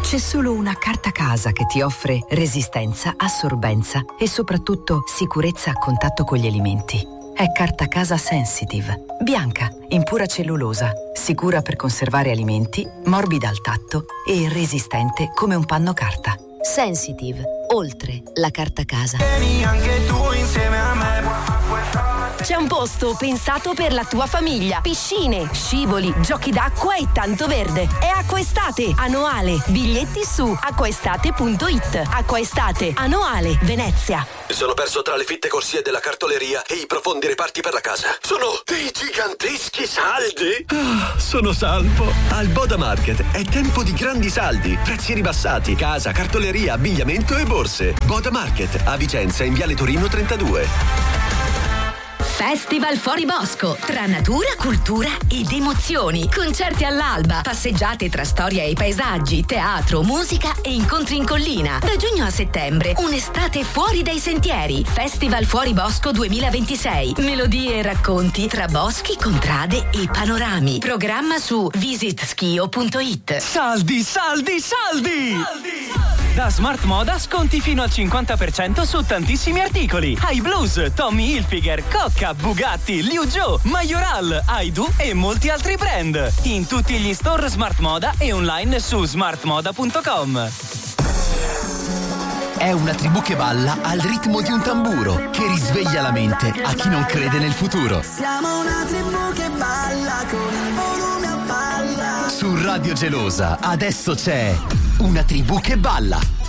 C'è solo una carta casa che ti offre resistenza, assorbenza e soprattutto sicurezza a contatto con gli alimenti. È Carta Casa Sensitive, bianca, in pura cellulosa, sicura per conservare alimenti, morbida al tatto e resistente come un panno carta. Sensitive, oltre la carta casa. Vieni anche tu insieme a me. C'è un posto pensato per la tua famiglia. Piscine, scivoli, giochi d'acqua e tanto verde. È Acquaestate, annuale. Biglietti su acquaestate.it. Acquaestate, annuale, Venezia. Mi sono perso tra le fitte corsie della cartoleria e i profondi reparti per la casa. Sono dei giganteschi saldi. Sono salvo. Al Boda Market è tempo di grandi saldi. Prezzi ribassati. Casa, cartoleria, abbigliamento e borse. Boda Market a Vicenza in Viale Torino 32. Festival Fuori Bosco, tra natura, cultura ed emozioni. Concerti all'alba, passeggiate tra storia e paesaggi, teatro, musica e incontri in collina. Da giugno a settembre, un'estate fuori dai sentieri. Festival Fuori Bosco 2026. Melodie e racconti tra boschi, contrade e panorami. Programma su visitschio.it. Saldi, saldi, saldi! Da Smart Moda sconti fino al 50% su tantissimi articoli. iBlues, Tommy Hilfiger, Cocca, Bugatti, Liu Zhou, Majoral, Aidu e molti altri brand. In tutti gli store Smart Moda e online su smartmoda.com. È una tribù che balla al ritmo di un tamburo, che risveglia la mente a chi non crede nel futuro. Siamo una tribù che balla con il volume a palla. Su Radio Gelosa adesso c'è Una tribù che balla.